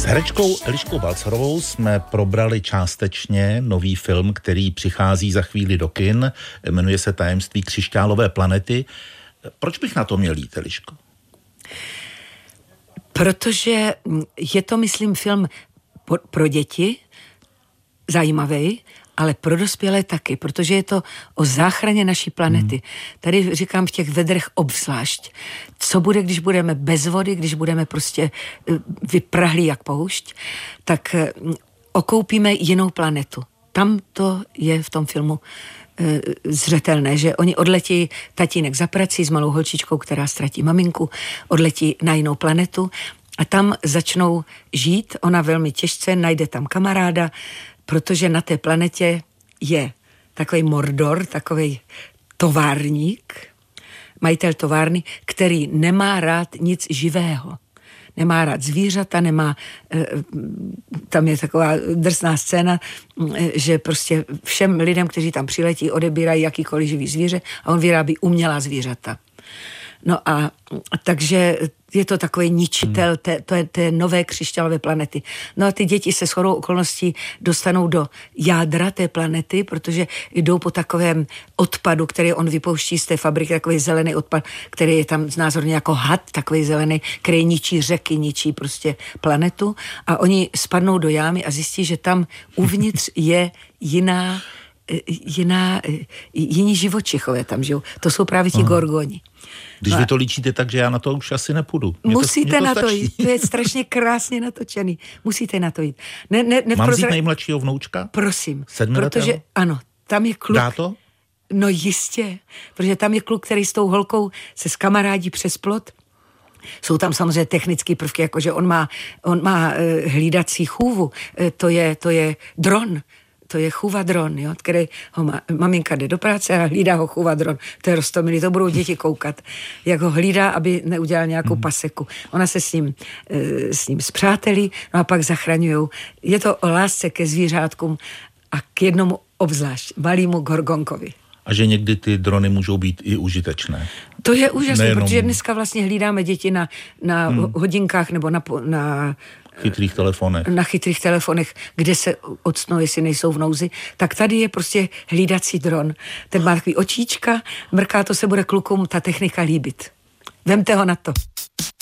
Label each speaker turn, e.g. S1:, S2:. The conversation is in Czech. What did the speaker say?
S1: herečkou Eliškou Balcarovou jsme probrali částečně nový film, který přichází za chvíli do kin. Jmenuje se Tajemství křišťálové planety. Proč bych na to měl jít, Eliško?
S2: Protože je to, myslím, film pro děti, zajímavý, ale pro dospělé taky, protože je to o záchraně naší planety. Tady říkám v těch vedrech obzvlášť. Co bude, když budeme bez vody, když budeme prostě vyprahlí jak poušť, tak okoupíme jinou planetu. Tam to je v tom filmu zřetelné, že oni odletí tatínek za prací s malou holčičkou, která ztratí maminku, odletí na jinou planetu a tam začnou žít. Ona velmi těžce najde tam kamaráda, protože na té planetě je takový Mordor, takový továrník, majitel továrny, který nemá rád nic živého. Nemá rád zvířata, tam je taková drsná scéna, že prostě všem lidem, kteří tam přiletí, odebírají jakýkoliv živý zvíře a on vyrábí umělá zvířata. No a takže je to takový ničitel té nové křišťálové planety. No a ty děti se shodou okolností dostanou do jádra té planety, protože jdou po takovém odpadu, který on vypouští z té fabriky, takový zelený odpad, který je tam znázorně jako had, takový zelený, který ničí řeky, ničí prostě planetu a oni spadnou do jámy a zjistí, že tam uvnitř je jiní živočichové tam žijou. To jsou právě ti gorgoni.
S1: Když vy to líčíte tak, že já na to už asi nepůjdu.
S2: Musíte na to jít. To je strašně krásně natočený. Musíte na to jít.
S1: Mám vzít nejmladšího vnoučka?
S2: Prosím.
S1: 7letého?
S2: Protože ano, tam je kluk.
S1: Dá to?
S2: No jistě. Protože tam je kluk, který s tou holkou se skamarádí přes plot. Jsou tam samozřejmě technické prvky, jakože on má hlídací chůvu. To je dron. To je chůva dron, jo, který maminka jde do práce a hlídá ho chůva dron. To je roztomilý, to budou děti koukat. Jak ho hlídá, aby neudělal nějakou paseku. Ona se s ním spřátelí, no a pak zachraňujou. Je to o lásce ke zvířátkům a k jednomu obzvlášť, malému gorgonkovi.
S1: A že někdy ty drony můžou být i užitečné.
S2: To je úžasné, protože dneska vlastně hlídáme děti na hodinkách nebo na
S1: chytrých telefonech.
S2: Na chytrých telefonech, kde se octnou, jestli nejsou v nouzi, tak tady je prostě hlídací dron. Ten má takový očíčka, mrká, to se bude klukům ta technika líbit. Vemte ho na to.